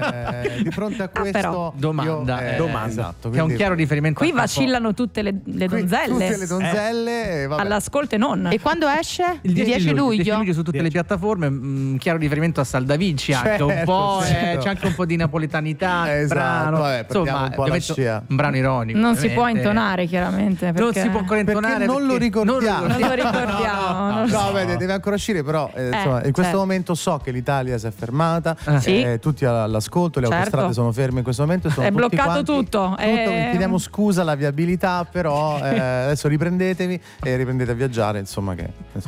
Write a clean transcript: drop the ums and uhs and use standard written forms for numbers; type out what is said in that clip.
di fronte a questo però. Domanda. esatto, Che è un chiaro riferimento Qui al campo. vacillano tutte le donzelle. tutte le donzelle vabbè. All'ascolto e non. E quando esce? Il 10 10 luglio? 10 luglio su tutte le piattaforme, un chiaro riferimento a Saldavici anche, un po', certo. c'è anche un po' di napoletanità, Esatto, brano, vabbè, perdiamo un po' la ovviamente scia. un brano ironico. Non si può ovviamente. intonare chiaramente. Non perché si può ancora intonare perché non lo ricordiamo. Non lo ricordiamo. non lo so. No, vede, deve ancora uscire, però insomma, in questo certo. momento so che l'Italia si è fermata, Sì. tutti all'ascolto, le Certo. autostrade sono ferme in questo momento. Sono È tutti bloccato quanti- tutto. Vi chiediamo scusa la viabilità, però adesso riprendetevi e riprendete a viaggiare, insomma che